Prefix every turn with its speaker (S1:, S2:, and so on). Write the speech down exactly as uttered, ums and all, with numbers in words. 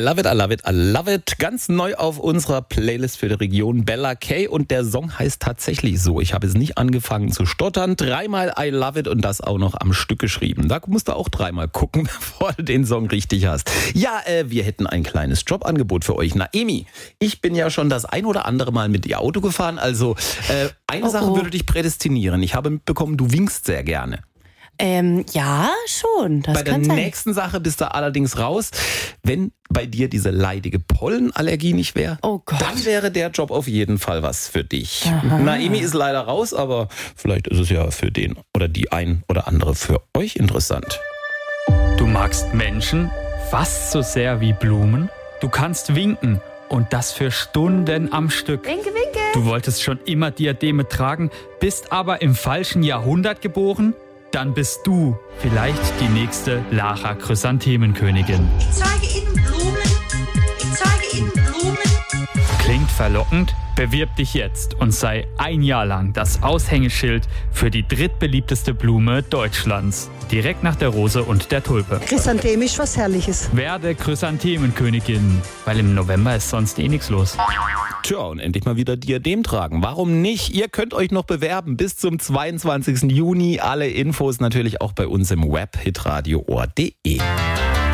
S1: love it, I love it, I love it. Ganz neu auf unserer Playlist für die Region Bella K. Und der Song heißt tatsächlich so. Ich habe es nicht angefangen zu stottern. Dreimal I love it und das auch noch am Stück geschrieben. Da musst du auch dreimal gucken, bevor du den Song richtig hast. Ja, äh, wir hätten ein kleines Jobangebot für euch. Naemi, ich bin ja schon das ein oder andere Mal mit ihr Auto gefahren. Also äh, eine
S2: Oh,
S1: Sache
S2: oh.
S1: würde dich prädestinieren. Ich habe mitbekommen, du winkst sehr gerne.
S2: Ähm, ja, schon. Das
S1: Bei der
S2: kann sein.
S1: nächsten Sache bist du allerdings raus. Wenn bei dir diese leidige Pollenallergie nicht wäre,
S2: Oh Gott.
S1: dann wäre der Job auf jeden Fall was für dich.
S2: Aha.
S1: Naemi ist leider raus, aber vielleicht ist es ja für den oder die ein oder andere für euch interessant.
S3: Du magst Menschen fast so sehr wie Blumen. Du kannst winken und das für Stunden am Stück.
S4: Winke, winke.
S3: Du wolltest schon immer Diademe tragen, bist aber im falschen Jahrhundert geboren? Dann bist du vielleicht die nächste Lara Chrysanthemenkönigin.
S5: Ich zeige Ihnen Blumen. Ich zeige Ihnen Blumen.
S3: Klingt verlockend? Bewirb dich jetzt und sei ein Jahr lang das Aushängeschild für die drittbeliebteste Blume Deutschlands. Direkt nach der Rose und der Tulpe.
S6: Chrysantheme ist was Herrliches.
S3: Werde Chrysanthemenkönigin, weil im November ist sonst eh nichts los.
S1: Tja, und endlich mal wieder Diadem tragen. Warum nicht? Ihr könnt euch noch bewerben bis zum zweiundzwanzigsten Juni. Alle Infos natürlich auch bei uns im Web hitradio punkt de.